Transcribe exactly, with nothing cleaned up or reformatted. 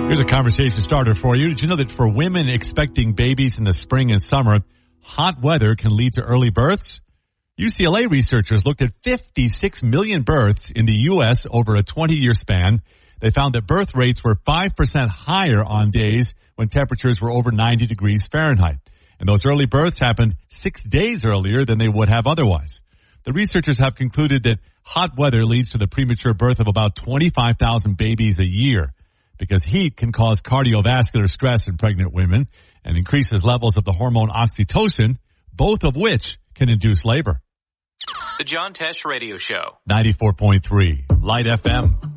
Here's a conversation starter for you. Did you know that for women expecting babies in the spring and summer, hot weather can lead to early births? U C L A researchers looked at fifty-six million births in the U S over a twenty-year span. They found that birth rates were five percent higher on days when temperatures were over ninety degrees Fahrenheit. And those early births happened six days earlier than they would have otherwise. The researchers have concluded that hot weather leads to the premature birth of about twenty-five thousand babies a year, because heat can cause cardiovascular stress in pregnant women and increases levels of the hormone oxytocin, both of which can induce labor. The John Tesh Radio Show. ninety-four point three Light F M.